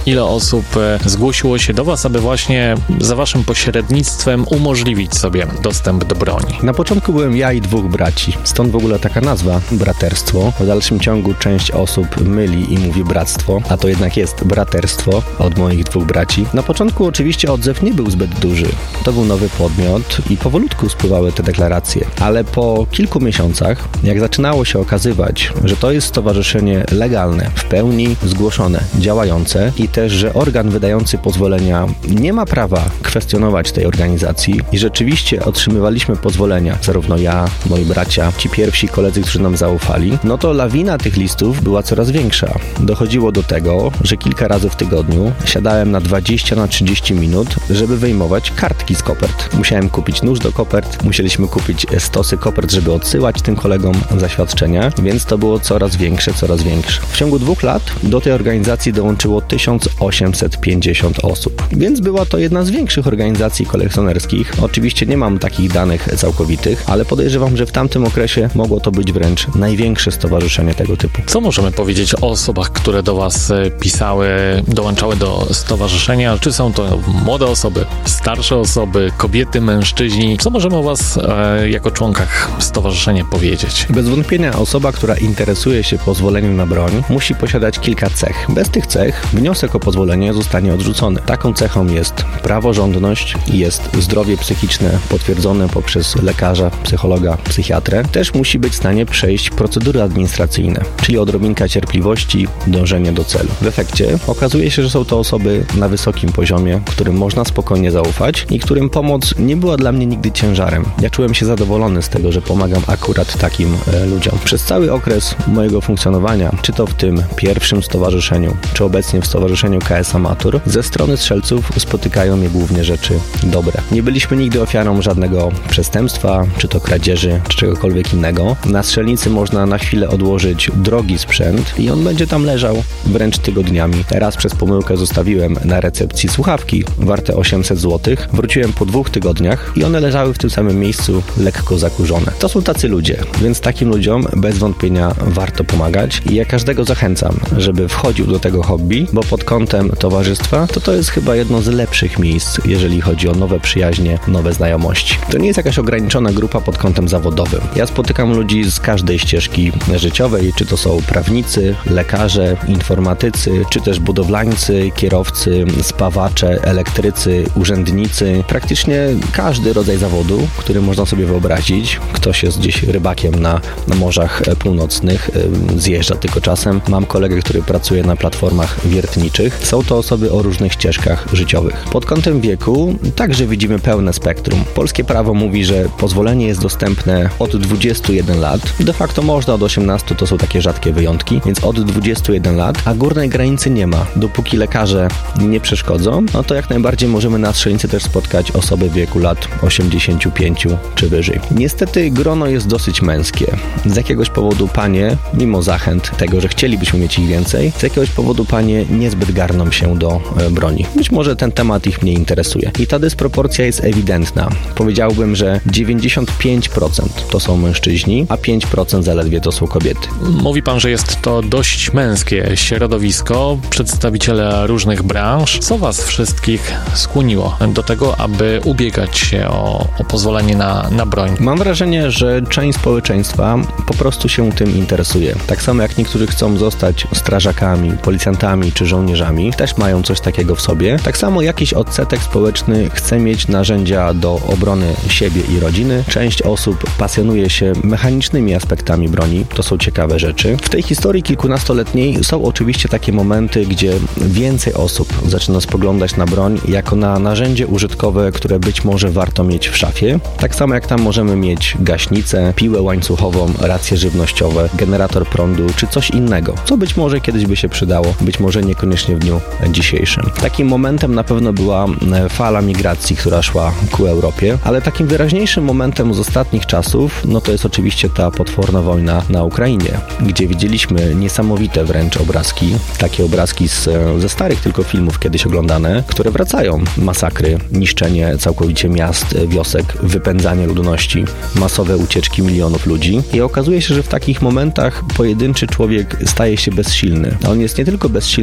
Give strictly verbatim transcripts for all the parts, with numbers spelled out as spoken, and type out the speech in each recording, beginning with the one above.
ile osób zgłosiło się do was, aby właśnie za waszym pośrednictwem umożliwić sobie dostęp do broni? Na początku byłem ja i dwóch braci, stąd w ogóle taka nazwa, braterstwo. W dalszym ciągu część osób myli i mówi bractwo, a to jednak jest braterstwo od moich dwóch braci. Na początku oczywiście odzew nie był zbyt duży. To był nowy podmiot i powolutku spływały te deklaracje, ale po kilku miesiącach, jak zaczynało się okazywać, że to jest stowarzyszenie legalne, w pełni zgłoszone, działające i też, że organ wydający pozwolenia nie ma prawa kwestionować tej organizacji i rzeczywiście otrzymywaliśmy pozwolenia, zarówno ja, moi bracia, ci pierwsi koledzy, którzy nam zaufali, no to lawina tych listów była coraz większa. Dochodziło do tego, że kilka razy w tygodniu siadałem na dwadzieścia na trzydzieści minut, żeby wyjmować kartki z kopert. Musiałem kupić nóż do kopert, musieliśmy kupić stosy kopert, żeby odsyłać tym kolegom zaświadczenia, więc to było coraz większe, coraz większe. W ciągu dwóch lat do tej organizacji dołączyło tysiąc osiemset pięćdziesiąt osób, więc była to jedna z większych organizacji kolekcjonerskich. Oczywiście nie mam takich danych całkowitych, ale podejrzewam, że w tamtym okresie mogło to być wręcz największe stowarzyszenie tego typu. Co możemy powiedzieć o osobach, które do was pisały, dołączały do stowarzyszenia? Czy są to młode osoby, starsze osoby, kobiety, mężczyźni? Co możemy o was e, jako członkach stowarzyszenia powiedzieć? Bez wątpienia osoba, która interesuje się pozwoleniem na broń, musi posiadać kilka cech. Bez tych cech wniosek o pozwolenie zostanie odrzucony. Taką cechą jest praworządność, jest zdrowie psychiczne potwierdzone poprzez lekarza, psychologa, psychiatrę. Też musi być w stanie przejść procedury administracyjne, czyli odrobinka cierpliwości, dążenie do celu. W efekcie okazuje się, że są to osoby na wysokim poziomie, którym można spokojnie zaufać i którym pomoc nie była dla mnie nigdy ciężarem. Ja czułem się zadowolony z tego, że pomagam akurat takim e, ludziom. Przez cały okres mojego funkcjonowania, czy to w tym pierwszym stowarzyszeniu, czy obecnie w stowarzyszeniu K S Amatur, ze strony strzelców spotykają mnie głównie rzeczy dobre. Nie byliśmy nigdy ofiarą żadnego przestępstwa, czy to kradzieży, czy czegokolwiek innego. Na strzelnicy można na chwilę odłożyć drogi sprzęt i on będzie tam leżał wręcz tygodniami. Teraz przez pomyłkę zostawiłem na recepcji słuchawki warte osiemset złotych. Wróciłem po dwóch tygodniach i one leżały w tym samym miejscu, lekko zakurzone. To są tacy ludzie, więc takim ludziom bez wątpienia warto pomagać i ja każdego zachęcam, żeby wchodził do tego hobby, bo pod kątem towarzystwa to to jest chyba jedno z lepszych miejsc, jeżeli chodzi o nowe przyjaźnie, nowe znajomości. To nie jest jakaś ograniczona grupa pod kątem zawodowym. Ja spotykam ludzi z każdej ścieżki życiowej, czy to są prawnicy, lekarze, informatycy, czy też budowlańcy, kierowcy, spawacze, elektrycy, urzędnicy. Praktycznie każdy rodzaj zawodu, który można sobie wyobrazić. Ktoś jest gdzieś rybakiem na, na morzach północnych, zjeżdża tylko czasem. Mam kolegę, który pracuje na platformach wiertniczych. Są to osoby o różnych ścieżkach życiowych. Pod kątem wieku także widzimy pełne spektrum. Polskie prawo mówi, że pozwolenie jest dostępne od dwudziestu jeden lat. De facto można od osiemnastu, to są takie rzadkie wyjątki, więc od dwudziestu jeden lat, a górnej granicy nie ma. Dopóki lekarze nie przeszkodzą, no to jak najbardziej możemy na strzelnicy też spotkać osoby w wieku lat osiemdziesięciu pięciu czy wyżej. Niestety grono jest dosyć męskie. Z jakiegoś powodu panie, mimo zachęt tego, że chcielibyśmy mieć ich więcej, z jakiegoś powodu panie niezbyt garną się do e, broni. Być może ten temat ich mniej interesuje. I ta dysproporcja jest ewidentna. Powiedziałbym, że dziewięćdziesiąt pięć procent to są mężczyźni, a pięć procent zaledwie to są kobiety. Mówi pan, że jest to dość męskie środowisko, przedstawiciele różnych branż. Co was wszystkich skłoniło do tego, aby ubiegać się o, o pozwolenie na, na broń? Mam wrażenie, że część społeczeństwa po prostu się tym interesuje. Tak samo jak niektórzy chcą zostać strażakami, policjantami czy żołnierzami, też mają coś takiego w sobie. Tak samo jakiś odsetek społeczny chce mieć narzędzia do obrony siebie i rodziny. Część osób pasjonuje się mechanicznymi aspektami broni. To są ciekawe rzeczy. W tej historii kilkunastoletniej są oczywiście takie momenty, gdzie więcej osób zaczyna spoglądać na broń jako na narzędzie użytkowe, które być może warto mieć w szafie. Tak samo jak tam możemy mieć gaśnicę, piłę łańcuchową, racje żywnościowe, generator prądu czy coś innego, co być może kiedyś by się przydało, być może niekoniecznie w dniu dzisiejszym. Takim momentem na pewno była fala migracji, która szła ku Europie, ale takim wyraźniejszym momentem z ostatnich czasów, no to jest oczywiście ta potworna wojna na Ukrainie, gdzie widzieliśmy niesamowite wręcz obrazki, takie obrazki z, ze starych tylko filmów kiedyś oglądane, które wracają. Masakry, niszczenie całkowicie miast, wiosek, wypędzanie ludności, masowe ucieczki milionów ludzi i okazuje się, że w takich momentach pojedynczy człowiek staje się bezsilny. On jest nie tylko bezsilny wobec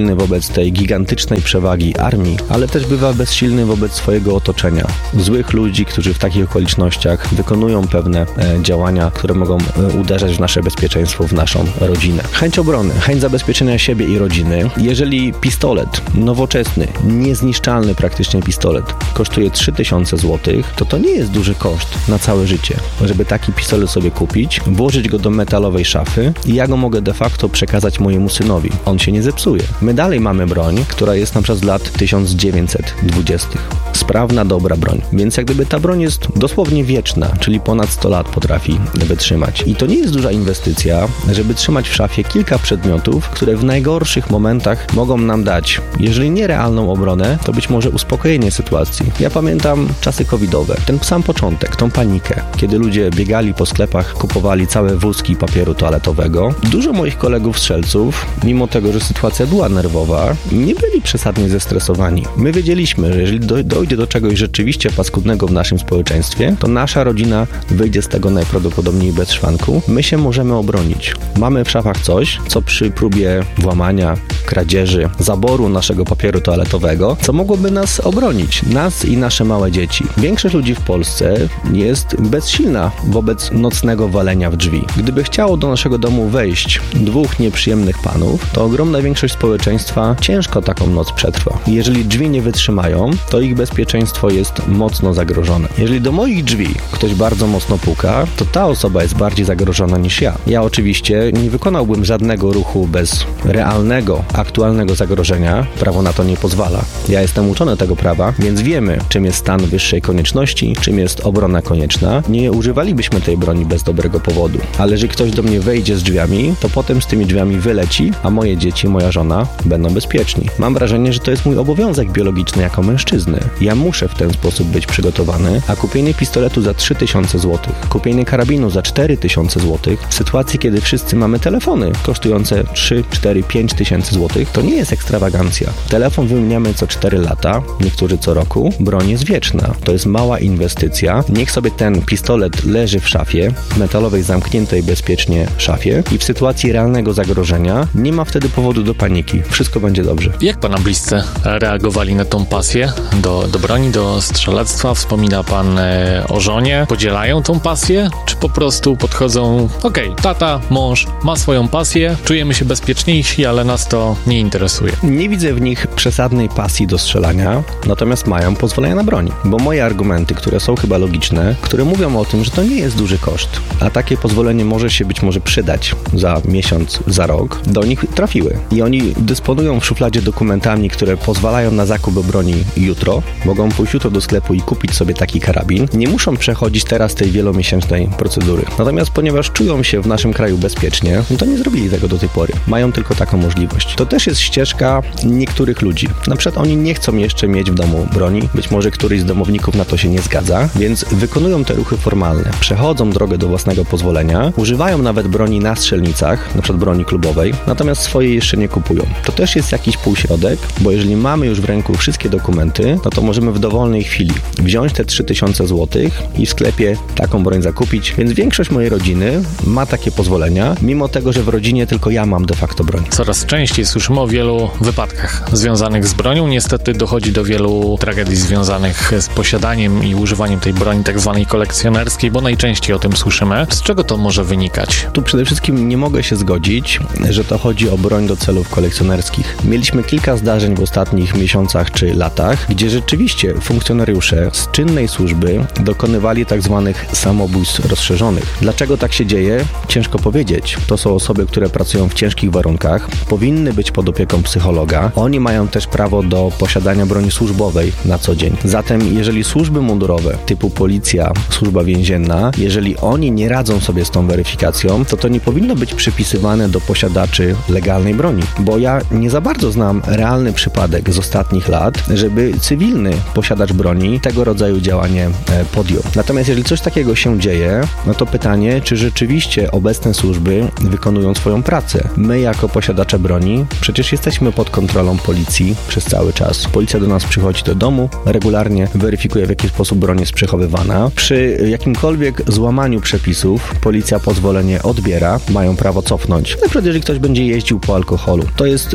wobec tej gigantycznej przewagi armii, ale też bywa bezsilny wobec swojego otoczenia. Złych ludzi, którzy w takich okolicznościach wykonują pewne e, działania, które mogą e, uderzać w nasze bezpieczeństwo, w naszą rodzinę. Chęć obrony, chęć zabezpieczenia siebie i rodziny. Jeżeli pistolet, nowoczesny, niezniszczalny praktycznie pistolet kosztuje trzy tysiące złotych, to to nie jest duży koszt na całe życie, żeby taki pistolet sobie kupić, włożyć go do metalowej szafy i ja go mogę de facto przekazać mojemu synowi. On się nie zepsuje. My dalej mamy broń, która jest na przykład z lat tysiąc dziewięćset dwudziestych. Sprawna, dobra broń. Więc jak gdyby ta broń jest dosłownie wieczna, czyli ponad sto lat potrafi wytrzymać. I to nie jest duża inwestycja, żeby trzymać w szafie kilka przedmiotów, które w najgorszych momentach mogą nam dać, jeżeli nie realną obronę, to być może uspokojenie sytuacji. Ja pamiętam czasy covidowe, ten sam początek, tą panikę, kiedy ludzie biegali po sklepach, kupowali całe wózki papieru toaletowego. Dużo moich kolegów strzelców, mimo tego, że sytuacja była nerwowa, nie byli przesadnie zestresowani. My wiedzieliśmy, że jeżeli do, dojdzie do czegoś rzeczywiście paskudnego w naszym społeczeństwie, to nasza rodzina wyjdzie z tego najprawdopodobniej bez szwanku. My się możemy obronić. Mamy w szafach coś, co przy próbie włamania, kradzieży, zaboru naszego papieru toaletowego, co mogłoby nas obronić, nas i nasze małe dzieci. Większość ludzi w Polsce jest bezsilna wobec nocnego walenia w drzwi. Gdyby chciało do naszego domu wejść dwóch nieprzyjemnych panów, to ogromna większość społeczeństwa ciężko taką noc przetrwa. Jeżeli drzwi nie wytrzymają, to ich bezpieczeństwo jest mocno zagrożone. Jeżeli do moich drzwi ktoś bardzo mocno puka, to ta osoba jest bardziej zagrożona niż ja. Ja oczywiście nie wykonałbym żadnego ruchu bez realnego, aktualnego zagrożenia. Prawo na to nie pozwala. Ja jestem uczony tego prawa, więc wiemy, czym jest stan wyższej konieczności, czym jest obrona konieczna. Nie używalibyśmy tej broni bez dobrego powodu. Ale jeżeli ktoś do mnie wejdzie z drzwiami, to potem z tymi drzwiami wyleci, a moje dzieci, moja żona będą bezpieczni. Mam wrażenie, że to jest mój obowiązek biologiczny jako mężczyzny. Ja muszę w ten sposób być przygotowany, a kupienie pistoletu za trzy tysiące złotych, kupienie karabinu za cztery tysiące złotych, w sytuacji, kiedy wszyscy mamy telefony kosztujące trzy, cztery, pięć tysięcy złotych, to nie jest ekstrawagancja. Telefon wymieniamy co cztery lata, niektórzy co roku. Broń jest wieczna. To jest mała inwestycja. Niech sobie ten pistolet leży w szafie, metalowej, zamkniętej bezpiecznie szafie i w sytuacji realnego zagrożenia nie ma wtedy powodu do paniki. Wszystko będzie dobrze. Jak pana bliscy reagowali na tą pasję do, do broni, do strzelectwa? Wspomina pan e, o żonie. Podzielają tą pasję? Czy po prostu podchodzą, okej, okay, tata, mąż ma swoją pasję, czujemy się bezpieczniejsi, ale nas to nie interesuje? Nie widzę w nich przesadnej pasji do strzelania, natomiast mają pozwolenia na broń. Bo moje argumenty, które są chyba logiczne, które mówią o tym, że to nie jest duży koszt, a takie pozwolenie może się być może przydać za miesiąc, za rok, do nich trafiły. I oni dysponują w szufladzie dokumentami, które pozwalają na zakup broni jutro. Mogą pójść jutro do sklepu i kupić sobie taki karabin. Nie muszą przechodzić teraz tej wielomiesięcznej procedury. Natomiast ponieważ czują się w naszym kraju bezpiecznie, no to nie zrobili tego do tej pory. Mają tylko taką możliwość. To też jest ścieżka niektórych ludzi. Na przykład oni nie chcą jeszcze mieć w domu broni. Być może któryś z domowników na to się nie zgadza, więc wykonują te ruchy formalne. Przechodzą drogę do własnego pozwolenia, używają nawet broni na strzelnicach, na przykład broni klubowej, natomiast swoje jeszcze nie kupują. To też jest jakiś półśrodek, bo jeżeli mamy już w ręku wszystkie dokumenty, no to możemy w dowolnej chwili wziąć te trzy tysiące złotych i w sklepie taką broń zakupić, więc większość mojej rodziny ma takie pozwolenia, mimo tego, że w rodzinie tylko ja mam de facto broń. Coraz częściej słyszymy o wielu wypadkach związanych z bronią. Niestety dochodzi do wielu tragedii związanych z posiadaniem i używaniem tej broni tak zwanej kolekcjonerskiej, bo najczęściej o tym słyszymy. Z czego to może wynikać? Tu przede wszystkim nie mogę się zgodzić, że to chodzi o broń do celów kolekcjonerskich. Mieliśmy kilka zdarzeń w ostatnich miesiącach czy latach, gdzie rzeczywiście funkcjonariusze z czynnej służby dokonywali tak zwanych samobójstw rozszerzonych. Dlaczego tak się dzieje? Ciężko powiedzieć. To są osoby, które pracują w ciężkich warunkach, powinny być pod opieką psychologa. Oni mają też prawo do posiadania broni służbowej na co dzień. Zatem jeżeli służby mundurowe typu policja, służba więzienna, jeżeli oni nie radzą sobie z tą weryfikacją, to to nie powinno być przypisywane do posiadaczy legalnej broni. Bo ja nie za bardzo znam realny przypadek z ostatnich lat, żeby cywilny posiadacz broni tego rodzaju działanie podjął. Natomiast jeżeli coś takiego się dzieje, no to pytanie, czy rzeczywiście obecne służby wykonują swoją pracę. My jako posiadacze broni przecież jesteśmy pod kontrolą policji przez cały czas. Policja do nas przychodzi do domu, regularnie weryfikuje, w jaki sposób broń jest przechowywana. Przy jakimkolwiek złamaniu przepisów policja pozwolenie odbiera, mają prawo cofnąć. Na przykład jeżeli ktoś będzie jeździł po alkoholu. To jest taki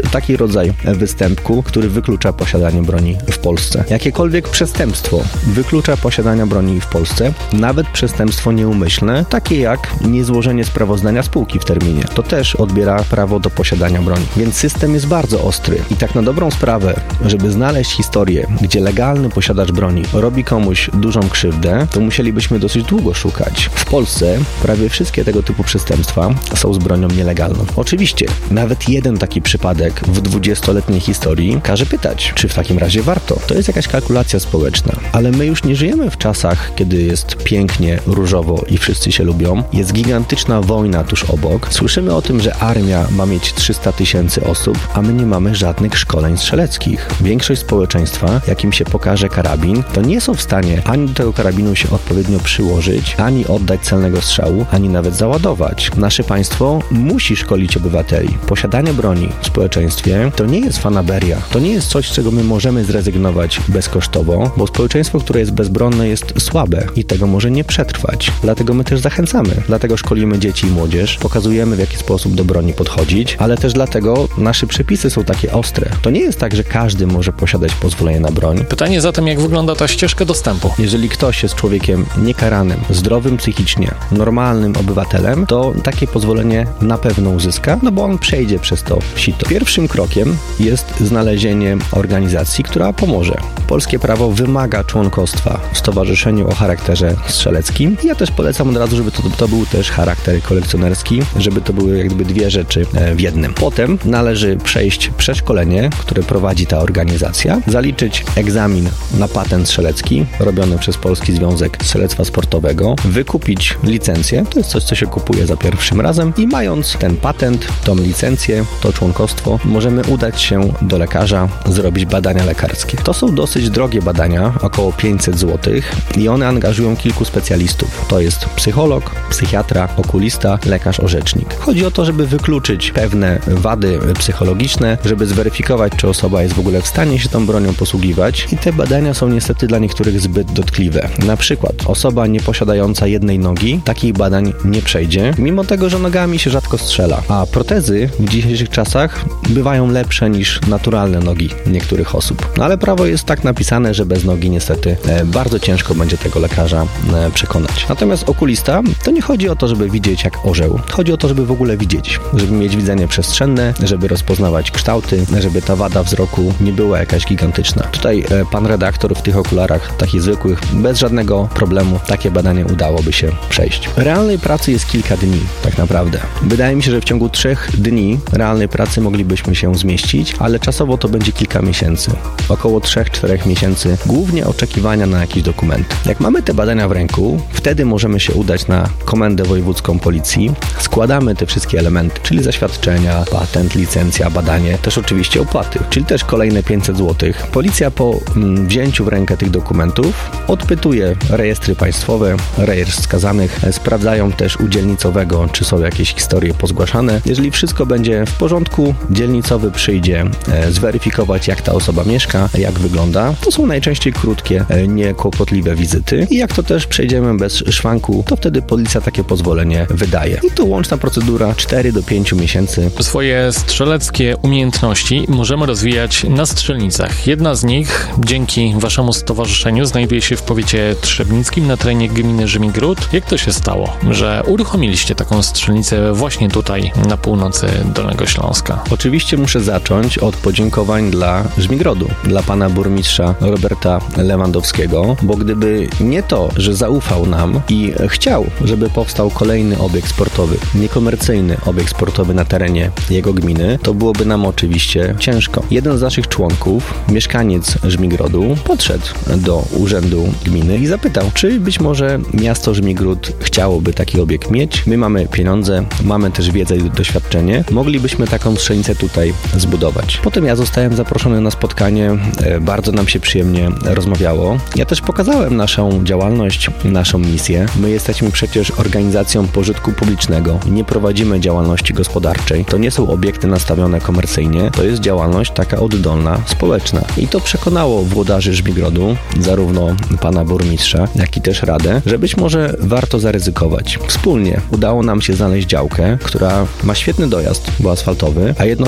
rodzaj występku, który wyklucza posiadanie broni w Polsce. Jakiekolwiek przestępstwo wyklucza posiadania broni w Polsce, nawet przestępstwo nieumyślne, takie jak niezłożenie sprawozdania spółki w terminie. To też odbiera prawo do posiadania broni. Więc system jest bardzo ostry i tak na dobrą sprawę, żeby znaleźć historię, gdzie legalny posiadacz broni robi komuś dużą krzywdę, to musielibyśmy dosyć długo szukać. W Polsce prawie wszystkie tego typu przestępstwa są z bronią nielegalną. Oczywiście, nawet jeden taki przypadek w dwudziestoletniej historii każe pytać, czy w takim razie warto. To jest jakaś kalkulacja społeczna, ale my już nie żyjemy w czasach, kiedy jest pięknie, różowo i wszyscy się lubią. Jest gigantyczna wojna tuż obok. Słyszymy o tym, że armia ma mieć trzysta tysięcy osób, a my nie mamy żadnych szkoleń strzeleckich. Większość społeczeństwa, jakim się pokaże karabin, to nie są w stanie ani do tego karabinu się odpowiednio przyłożyć, ani oddać celnego strzału, ani nawet załadować. Nasze państwo musi szkolić obywateli. Posiadanie broni w społeczeństwie to nie jest fanaberia. To nie jest coś, z czego my możemy zrezygnować bezkosztowo, bo społeczeństwo, które jest bezbronne, jest słabe i tego może nie przetrwać. Dlatego my też zachęcamy. Dlatego szkolimy dzieci i młodzież, pokazujemy, w jaki sposób do broni podchodzić, ale też dlatego nasze przepisy są takie ostre. To nie jest tak, że każdy może posiadać pozwolenie na broń. Pytanie zatem, jak wygląda ta ścieżka dostępu? Jeżeli ktoś jest człowiekiem niekaranym, zdrowym psychicznie, normalnym obywatelem, to takie pozwolenie na pewno uzyska, no bo on przejdzie przez to sito. Pierwszym krokiem jest znalezienie organizacji, która pomoże. Polskie prawo wymaga członkostwa w stowarzyszeniu o charakterze strzeleckim. Ja też polecam od razu, żeby to, to był też charakter kolekcjonerski, żeby to były jak gdyby dwie rzeczy w jednym. Potem należy przejść przeszkolenie, które prowadzi ta organizacja, zaliczyć egzamin na patent strzelecki robiony przez Polski Związek Strzelectwa Sportowego, wykupić licencję, to jest coś, co się kupuje za pierwszym razem i mając ten patent, tą licencję, to członkostwo, możemy udać się do lekarza, zrobić badania lekarskie. To są dosyć drogie badania, około pięćset złotych i one angażują kilku specjalistów. To jest psycholog, psychiatra, okulista, lekarz orzecznik. Chodzi o to, żeby wykluczyć pewne wady psychologiczne, żeby zweryfikować, czy osoba jest w ogóle w stanie się tą bronią posługiwać i te badania są niestety dla niektórych zbyt dotkliwe. Na przykład osoba nieposiadająca jednej nogi takich badań nie przejdzie, mimo tego, że nogami się rzadko strzela, a protezy w dzisiejszych czasach bywają lepsze niż naturalne nogi niektórych osób. No ale prawo jest tak napisane, że bez nogi niestety e, bardzo ciężko będzie tego lekarza e, przekonać. Natomiast okulista, to nie chodzi o to, żeby widzieć jak orzeł. Chodzi o to, żeby w ogóle widzieć, żeby mieć widzenie przestrzenne, żeby rozpoznawać kształty, żeby ta wada wzroku nie była jakaś gigantyczna. Tutaj e, pan redaktor w tych okularach, takich zwykłych, bez żadnego problemu, takie badanie udałoby się przejść. Realnej pracy jest kilka dni, tak naprawdę. Wydaje mi się, że w ciągu trzech dni realnej pracy moglibyśmy się zmieścić, ale czasowo to będzie kilka miesięcy. Około trzech czterech miesięcy, głównie oczekiwania na jakiś dokument. Jak mamy te badania w ręku, wtedy możemy się udać na Komendę Wojewódzką Policji, składamy te wszystkie elementy, czyli zaświadczenia, patent, licencja, badanie, też oczywiście opłaty, czyli też kolejne pięćset złotych. Policja po mm, wzięciu w rękę tych dokumentów odpytuje rejestry państwowe, rejestr skazanych, sprawdzają też u dzielnicowego, czy są jakieś historie pozgłaszane. Jeżeli wszystko będzie w porządku, dzielnicowy przyjdzie e, zweryfikować, jak ta osoba mieszka, jak wygląda. To są najczęściej krótkie, e, niekłopotliwe wizyty i jak to też przejdziemy bez szwanku, to wtedy policja takie pozwolenie wydaje. I to łączna procedura cztery do pięciu miesięcy. Swoje strzeleckie umiejętności możemy rozwijać na strzelnicach. Jedna z nich, dzięki waszemu stowarzyszeniu, znajduje się w powiecie trzebnickim na terenie gminy Żmigród. Jak to się stało, że uruchomiliście taką strzelnicę właśnie tutaj na północy Dolnego Śląska? Oczywiście muszę zacząć od podziękowań dla Żmigrodu, dla pana burmistrza Roberta Lewandowskiego, bo gdyby nie to, że zaufał nam i chciał, żeby powstał kolejny obiekt sportowy, niekomercyjny obiekt sportowy na terenie jego gminy, to byłoby nam oczywiście ciężko. Jeden z naszych członków, mieszkaniec Żmigrodu, podszedł do urzędu gminy i zapytał, czy być może miasto Żmigród chciałoby taki obiekt mieć. My mamy pieniądze, mamy też wiedzę i doświadczenie. Moglibyśmy taką strzelnicę tutaj zbudować. Potem ja zostałem zaproszony na spotkanie. Bardzo nam się przyjemnie rozmawiało. Ja też pokazałem naszą działalność, naszą misję. My jesteśmy przecież organizacją pożytku publicznego. Nie prowadzimy działalności gospodarczej. To nie są obiekty nastawione komercyjnie. To jest działalność taka oddolna, społeczna. I to przekonało włodarzy Żmigrodu, zarówno pana burmistrza, jak i też radę, że być może warto zaryzykować. Wspólnie udało nam się znaleźć działkę, która ma świetny dojazd, bo asfaltowy, a jednocześnie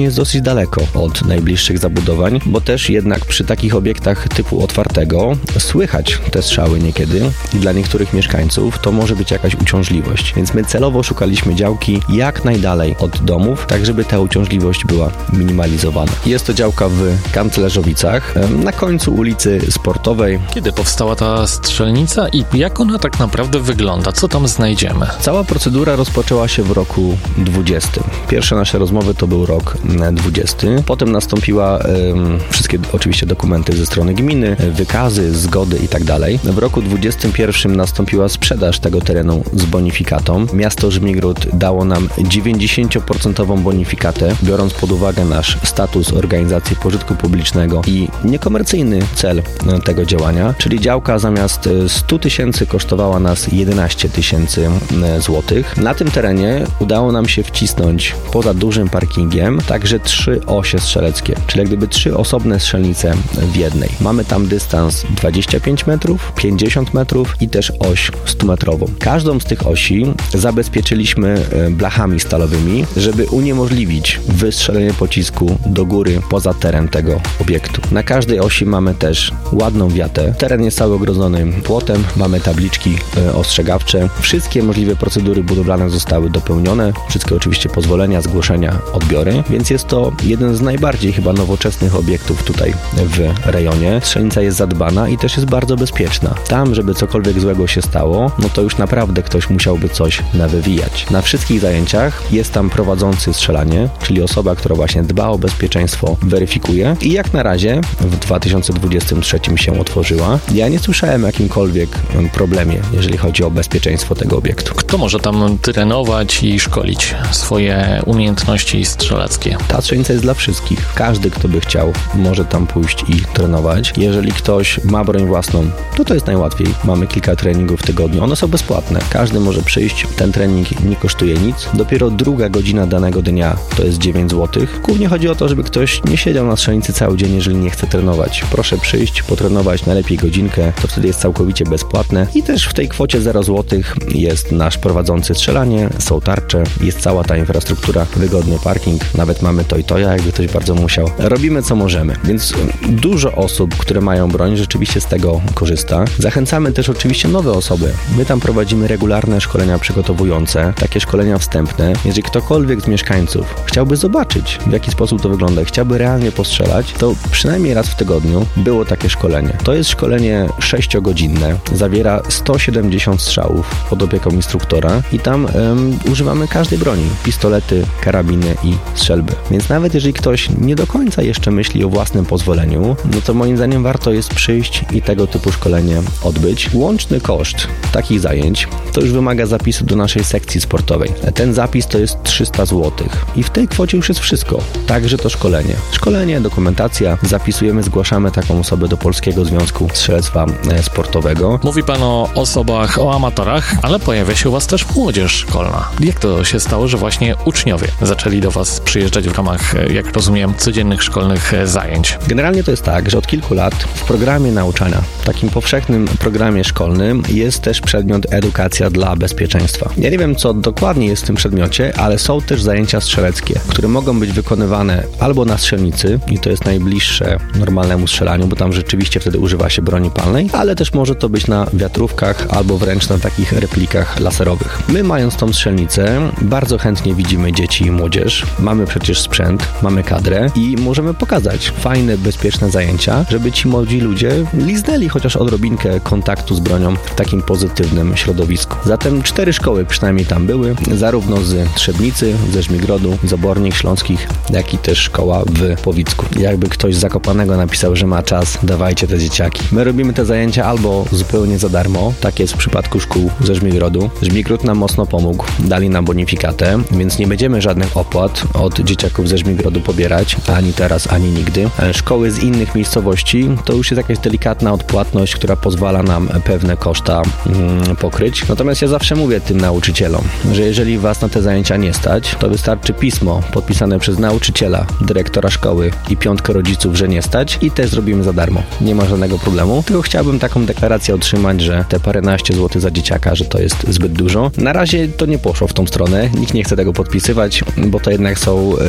jest dosyć daleko od najbliższych zabudowań, bo też jednak przy takich obiektach typu otwartego słychać te strzały niekiedy i dla niektórych mieszkańców to może być jakaś uciążliwość. Więc my celowo szukaliśmy działki jak najdalej od domów, tak żeby ta uciążliwość była minimalizowana. Jest to działka w Kanclerzowicach, na końcu ulicy Sportowej. Kiedy powstała ta strzelnica i jak ona tak naprawdę wygląda? Co tam znajdziemy? Cała procedura rozpoczęła się w roku dwudziestym. Pierwsze nasze rozmowy to był rok dwudziesty. Potem nastąpiła um, wszystkie oczywiście dokumenty ze strony gminy, wykazy, zgody i tak dalej. W roku dwudziestym pierwszym nastąpiła sprzedaż tego terenu z bonifikatą. Miasto Żmigród dało nam dziewięćdziesięcioprocentową bonifikatę, biorąc pod uwagę nasz status organizacji pożytku publicznego i niekomercyjny cel tego działania, czyli działka zamiast stu tysięcy kosztowała nas jedenaście tysięcy złotych. Na tym terenie udało nam się wcisnąć poza dużym parkingiem także trzy osie strzeleckie, czyli jak gdyby trzy osobne strzelnice w jednej. Mamy tam dystans dwadzieścia pięć metrów, pięćdziesiąt metrów i też oś stumetrową. Każdą z tych osi zabezpieczyliśmy blachami stalowymi, żeby uniemożliwić wystrzelenie pocisku do góry poza teren tego obiektu. Na każdej osi mamy też ładną wiatę. Teren jest cały ogrodzony płotem, mamy tabliczki ostrzegawcze. Wszystkie możliwe procedury budowlane zostały dopełnione. Wszystkie oczywiście pozwolenia, zgłoszenia, odbiory, więc jest to jeden z najbardziej chyba nowoczesnych obiektów tutaj w rejonie. Strzelnica jest zadbana i też jest bardzo bezpieczna. Tam, żeby cokolwiek złego się stało, no to już naprawdę ktoś musiałby coś nawywijać. Na wszystkich zajęciach jest tam prowadzący strzelanie, czyli osoba, która właśnie dba o bezpieczeństwo, weryfikuje i jak na razie w dwa tysiące dwudziestym trzecim się otworzyła. Ja nie słyszałem o jakimkolwiek problemie, jeżeli chodzi o bezpieczeństwo tego obiektu. Kto może tam trenować i szkolić swoje umiejętności strzeleckie? Ta strzelnica jest dla wszystkich. Każdy, kto by chciał, może tam pójść i trenować. Jeżeli ktoś ma broń własną, to to jest najłatwiej. Mamy kilka treningów w tygodniu. One są bezpłatne. Każdy może przyjść. Ten trening nie kosztuje nic. Dopiero druga godzina danego dnia to jest dziewięć złotych. Głównie chodzi o to, żeby ktoś nie siedział na strzelnicy cały dzień, jeżeli nie chce trenować. Proszę przyjść, potrenować najlepiej godzinkę. To wtedy jest całkowicie bezpłatne. I też w tej kwocie zero złotych jest nasz prowadzący strzelanie, są tarcze, jest cała ta infrastruktura, wygodny parking, nawet mamy to i to, jakby ktoś bardzo musiał. Robimy co możemy, więc dużo osób, które mają broń, rzeczywiście z tego korzysta. Zachęcamy też oczywiście nowe osoby. My tam prowadzimy regularne szkolenia przygotowujące, takie szkolenia wstępne. Jeżeli ktokolwiek z mieszkańców chciałby zobaczyć, w jaki sposób to wygląda, chciałby realnie postrzelać, to przynajmniej raz w tygodniu było takie szkolenie. To jest szkolenie sześciogodzinne, zawiera sto siedemdziesiąt strzałów pod opieką instruktora i tam um, używamy każdej broni, pistolety, karabiny i strzelby. Więc nawet jeżeli ktoś nie do końca jeszcze myśli o własnym pozwoleniu, no to moim zdaniem warto jest przyjść i tego typu szkolenie odbyć. Łączny koszt takich zajęć to już wymaga zapisu do naszej sekcji sportowej. Ten zapis to jest trzysta złotych i w tej kwocie już jest wszystko. Także to szkolenie. Szkolenie, dokumentacja, zapisujemy, zgłaszamy taką osobę do Polskiego Związku Strzelectwa Sportowego. Mówi pan o osobach, o amatorach, ale pojawia się u was też młodzież szkolna. Jak to się stało, że właśnie uczniowie zaczęli do was przyjeżdżać w ramach, jak rozumiem, codziennych szkolnych zajęć? Generalnie to jest tak, że od kilku lat w programie nauczania, takim powszechnym programie szkolnym jest też przedmiot edukacja dla bezpieczeństwa. Ja nie wiem, co dokładnie jest w tym przedmiocie, ale są też zajęcia strzeleckie, które mogą być wykonywane albo na strzelnicy i to jest najbliższe normalnemu strzelaniu, bo tam rzeczywiście wtedy używa się broni palnej, ale też może to być na wiatrówkach albo wręcz na takich replikach laserowych. My, mając tą strzelnicę, bardzo chętnie widzimy dzieci i młodzież. Mamy przecież sprzęt, mamy kadrę i możemy pokazać fajne, bezpieczne zajęcia, żeby ci młodzi ludzie liznęli chociaż odrobinkę kontaktu z bronią w takim pozytywnym środowisku. Zatem cztery szkoły przynajmniej tam były, zarówno z Trzebnicy, ze Żmigrodu, z Obornik Śląskich, jak i też szkoła w Powicku. Jakby ktoś z Zakopanego napisał, że ma czas, dawajcie te dzieciaki. My robimy te zajęcia albo zupełnie za darmo, tak jest w przypadku szkół ze Żmigrodu. Żmigród nam mocno pomógł, dali nam bonifikatę, więc nie będziemy żadnych opłat od dzieciaków ze Żmigrodu pobierać, ani teraz, ani nigdy. Szkoły z innych miejscowości to już jest jakaś delikatna odpłatność, która pozwala nam pewne koszta mm, pokryć. Natomiast ja zawsze mówię tym nauczycielom, że jeżeli was na te zajęcia nie stać, to wystarczy pismo podpisane przez nauczyciela, dyrektora szkoły i piątkę rodziców, że nie stać i też zrobimy za darmo. Nie ma żadnego problemu, tylko chciałbym taką deklarację otrzymać, że te paręnaście złotych za dzieciaka, że to jest zbyt dużo. Na razie to nie poszło w tą stronę, nikt nie chce tego podpisywać, bo to jednak są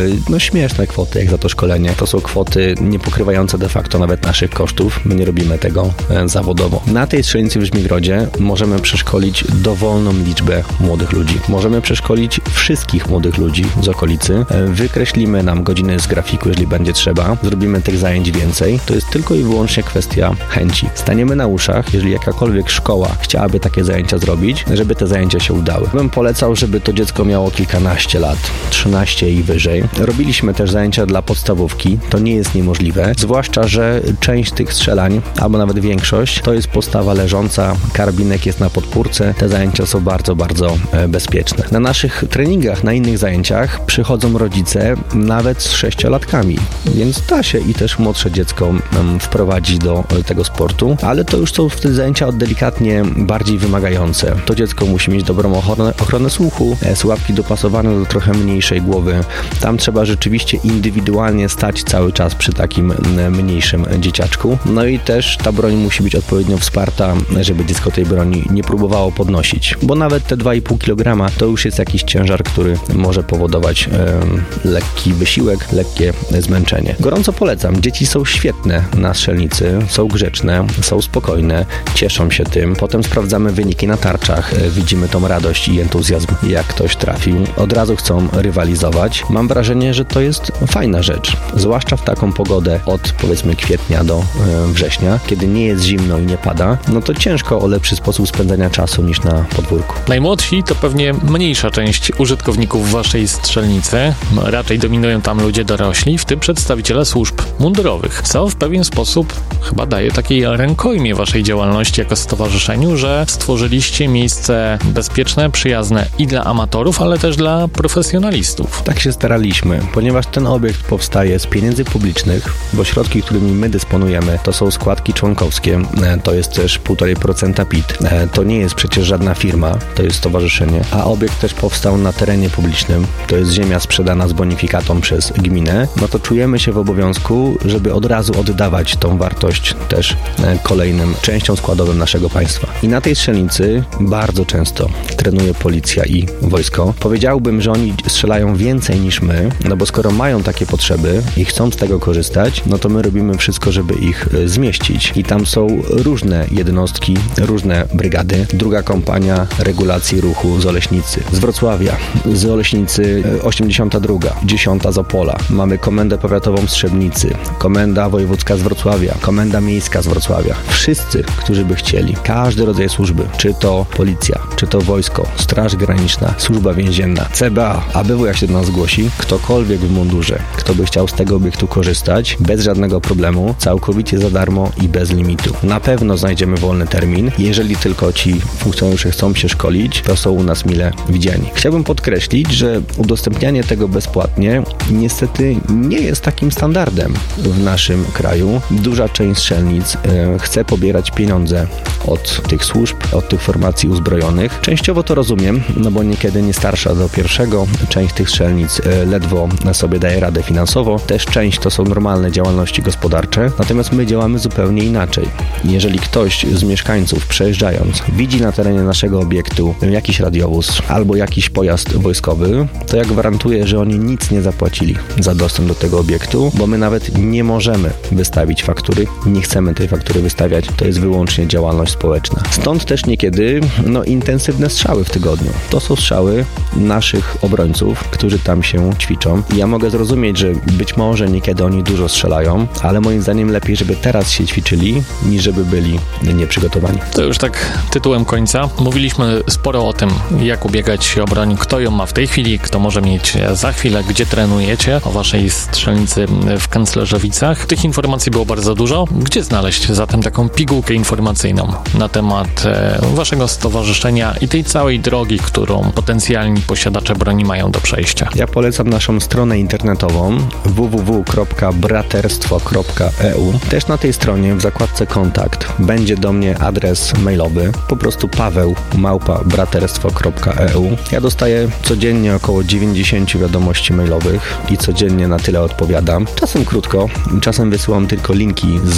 no śmieszne kwoty jak za to szkolenie. To są kwoty nie pokrywające de facto nawet naszych kosztów. My nie robimy tego zawodowo. Na tej strzelnicy w Żmigrodzie możemy przeszkolić dowolną liczbę młodych ludzi. Możemy przeszkolić wszystkich młodych ludzi z okolicy. Wykreślimy nam godziny z grafiku, jeżeli będzie trzeba. Zrobimy tych zajęć więcej. To jest tylko i wyłącznie kwestia chęci. Staniemy na uszach, jeżeli jakakolwiek szkoła chciałaby takie zajęcia zrobić, żeby te zajęcia się udały. Bym polecał, żeby to dziecko miało kilkanaście lat, trzynaście i wyżej. Robiliśmy też zajęcia dla podstawówki. To nie jest niemożliwe. Zwłaszcza, że część tych strzelań, albo nawet większość, to jest postawa leżąca, karabinek jest na podpórce. Te zajęcia są bardzo, bardzo bezpieczne. Na naszych treningach, na innych zajęciach przychodzą rodzice nawet z sześciolatkami, więc da się i też młodsze dziecko wprowadzić do tego sportu, ale to już są wtedy zajęcia delikatnie bardziej wymagające. To dziecko musi mieć dobrą ochronę, ochronę słuchu, słuchawki dopasowane do trochę mniejszej głowy. Tam trzeba rzeczywiście indywidualnie stać cały czas przy takim mniejszym dzieciaczku. No i też ta broń musi być odpowiednio wsparta, żeby dziecko tej broni nie próbowało podnosić, bo nawet te dwa i pół kilograma to już jest jakiś ciężar, który może powodować e, lekki wysiłek, lekkie zmęczenie. Gorąco polecam. Dzieci są świetne na strzelnicy, są grzeczne, są spokojne, cieszą się tym. Potem sprawdzamy wyniki na tarczach, e, widzimy tą radość i entuzjazm, jak ktoś trafił. Od razu chcą rywalizować. Mam wrażenie, że to jest fajna rzecz, zwłaszcza w taką pogodę od powiedzmy kwietnia do e, września, kiedy nie jest zimno i nie pada, no to ciężko o lepszy sposób spędzania czasu niż na podwórku. Najmłodsi to pewnie mniejsza część użytkowników waszej strzelnicy. Raczej dominują tam ludzie dorośli, w tym przedstawiciele służb mundurowych, co w pewien sposób chyba daje takiej rękojmie waszej działalności jako stowarzyszeniu, że stworzyliście miejsce bezpieczne, przyjazne i dla amatorów, ale też dla profesjonalistów. Tak się staraliśmy, ponieważ ten obiekt powstaje z pieniędzy publicznych, bo środki, którymi my dysponujemy, to są składki członkowskie, to jest też półtora procent P I T. To nie jest przecież żadna firma, to jest stowarzyszenie, a obiekt też powstał na terenie publicznym, to jest ziemia sprzedana z bonifikatą przez gminę, no to czujemy się w obowiązku, żeby od razu oddawać tą wartość też kolejnym częściom składowym naszego państwa. I na tej strzelnicy bardzo często trenuje policja i wojsko. Powiedziałbym, że oni strzelają więcej niż my, no bo skoro mają takie potrzeby i chcą z tego korzystać, no to my robimy wszystko, żeby ich zmieścić. I tam są różne jednostki, różne brygady. Druga kompania regulacji ruchu z Oleśnicy, z Wrocławia, z Oleśnicy osiemdziesiąta druga, dziesiąta z Opola. Mamy Komendę Powiatową Strzebnicy, Komenda Wojewódzka z Wrocławia, Komenda Miejska z Wrocławia. Wszyscy, którzy by chcieli, każdy rodzaj służby, czy to policja, czy to wojsko, Straż Graniczna, Służba Więzienna, C B A, A B W jak się do nas zgłosi, ktokolwiek w mundurze, kto by chciał z tego obiektu korzystać, bez żadnego problemu, całkowicie za darmo i bez limitu. Na pewno znajdziemy wolny termin, jeżeli tylko ci funkcjonariusze chcą się szkolić, to są u nas mile widziani. Chciałbym podkreślić, że udostępnianie tego bezpłatnie niestety nie jest takim standardem w naszym kraju. Duża część strzelnic e, chce pobierać pieniądze od tych służb, od tych formacji uzbrojonych. Częściowo to rozumiem, no bo niekiedy nie starsza do pierwszego, część tych strzelnic e, ledwo sobie daje radę finansowo. Też część to są normalne działalności gospodarcze, natomiast my działamy zupełnie inaczej. Jeżeli ktoś z mieszkańców przejeżdżając widzi na terenie naszego obiektu jakiś radiowóz albo jakiś pojazd wojskowy, to ja gwarantuję, że oni nic nie zapłacili za dostęp do tego obiektu, bo my nawet nie możemy wystawić faktury, nie chcemy tej faktury wystawiać, to jest wyłącznie działalność społeczna. Stąd też niekiedy no, intensywne strzały w tygodniu. To są strzały naszych obrońców, którzy tam się ćwiczą. I ja mogę zrozumieć, że być może niekiedy oni dużo strzelają, ale moim zdaniem lepiej, żeby teraz się ćwiczyli, niż żeby byli nieprzygotowani. To już tak tytułem końca. Mówiliśmy sporo o tym, jak ubiegać się o broń, kto ją ma w tej chwili, kto może mieć za chwilę, gdzie trenujecie, o waszej strzelnicy w Kędzlerzowicach. Tych informacji było bardzo dużo. Gdzie znaleźć zatem taką pigułkę informacyjną na temat e, waszego stowarzyszenia i tej całej drogi, którą potencjalni posiadacze broni mają do przejścia? Ja polecam naszą stronę internetową w w w kropka braterstwo kropka e u. Też na tej stronie w zakładce kontakt będzie do mnie adres mailowy, po prostu paweł małpa braterstwo kropka e u. Ja dostaję codziennie około dziewięćdziesiąt wiadomości mailowych i codziennie na tyle odpowiadam. Czasem krótko, czasem wysyłam tylko linki z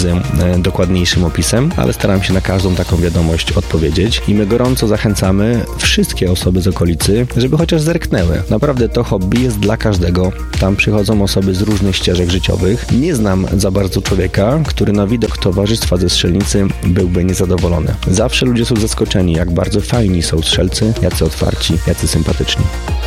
z e, dokładniejszym opisem, ale staram się na każdą taką wiadomość odpowiedzieć i my gorąco zachęcamy wszystkie osoby z okolicy, żeby chociaż zerknęły. Naprawdę to hobby jest dla każdego. Tam przychodzą osoby z różnych ścieżek życiowych. Nie znam za bardzo człowieka, który na widok towarzystwa ze strzelnicy byłby niezadowolony. Zawsze ludzie są zaskoczeni, jak bardzo fajni są strzelcy, jacy otwarci, jacy sympatyczni.